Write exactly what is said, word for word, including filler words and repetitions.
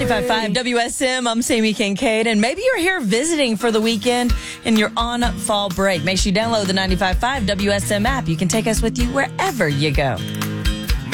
ninety-five point five W S M, I'm Sammy Kincaid, and maybe you're here visiting for the weekend and you're on fall break. Make sure you download the ninety-five point five W S M app. You can take us with you wherever you go.